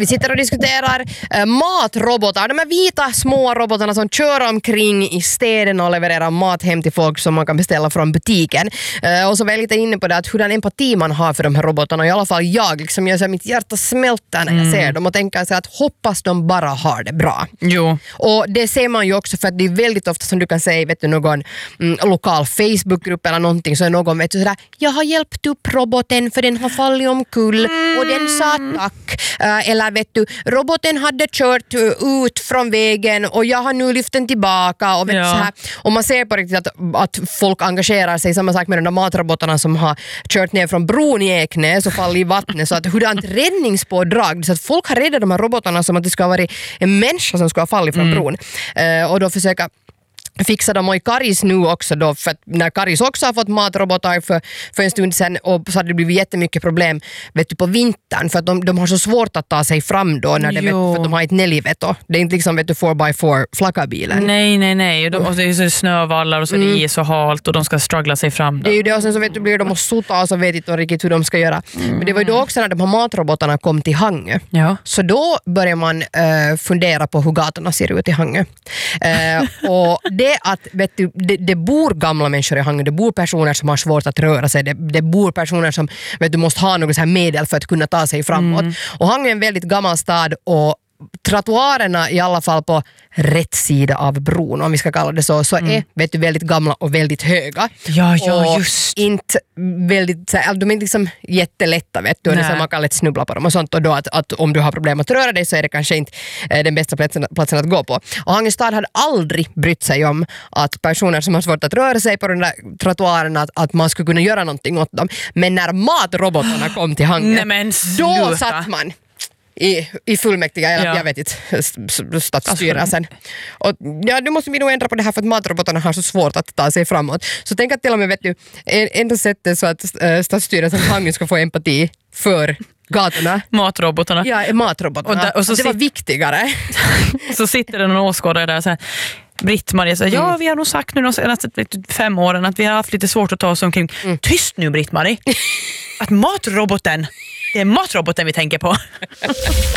Vi sitter och diskuterar matrobotar. De här vita små robotarna som kör omkring i städen och levererar mat hem till folk som man kan beställa från butiken. Och så var jag lite inne på det att hur den empati man har för de här robotarna. I alla fall jag liksom gör så mitt hjärta smälter när jag ser dem och tänker så att hoppas de bara har det bra. Jo. Och det ser man ju också för att det är väldigt ofta som du kan säga, vet du, någon lokal Facebookgrupp eller någonting, så är någon, vet du, sådär, jag har hjälpt upp roboten för den har fallit omkull och den sa tack. Eller vet du, roboten hade kört ut från vägen och jag har nu lyft den tillbaka och, vet du, så här. Och man ser på riktigt att folk engagerar sig. Samma sak med de där matrobotarna som har kört ner från bron i Eknäs och fallit i vattnet, så att hurdant räddningspådrag, så att folk har räddat de här robotarna som att det ska ha varit en människa som ska ha fallit från bron. Och då försöka fixa dem, och i Karis nu också då, för att när Karis också har fått matrobotar för en stund sedan, och så hade det blivit jättemycket problem, vet du, på vintern, för att de har så svårt att ta sig fram då när det, vet, för att de har ett neliveto. Det är inte liksom, vet du, 4x4 flackabilen. Nej. Och det är så snövallar och så det är så halt och de ska struggla sig fram då. Det är ju det, och sen så vet du, blir de och sota och så vet inte riktigt hur de ska göra. Men det var ju då också när de här matrobotarna kom till Hangö. Ja. Så då börjar man fundera på hur gatorna ser ut i Hangö. Och det att, vet du, det bor gamla människor i Hangö, det bor personer som har svårt att röra sig, det bor personer som, vet du, måste ha något så här medel för att kunna ta sig framåt. Och Hangö är en väldigt gammal stad, och trottoarerna i alla fall på rätt sida av bron, om vi ska kalla det så är, vet du, väldigt gamla och väldigt höga. Ja, och just. Inte väldigt, så här, de är inte liksom jättelätta, vet du, och det är så man kan lätt snubbla på dem och sånt, och då att om du har problem att röra dig så är det kanske inte den bästa platsen att gå på. Och Hangö stad hade aldrig brytt sig om att personer som har svårt att röra sig på den där trottoaren, att man skulle kunna göra någonting åt dem. Men när matrobotarna kom till Hangö, då satt man i fullmäktiga, eller jag vet inte, stadsstyrelsen. Och ja, du måste vi nog ändra på det här för att matrobotarna har så svårt att ta sig framåt. Så tänk att till och med, vet du, enda sättet så att stadsstyrelsen Hangö ska få empati för gatorna. Matrobotarna. Ja, matrobotarna. Och så det var viktigare. Så sitter det någon åskådare där så här, Britt-Marie säger, vi har nog sagt nu de senaste 5 åren att vi har haft lite svårt att ta oss omkring. Tyst nu, Britt-Marie. Att matroboten, det är matroboten vi tänker på.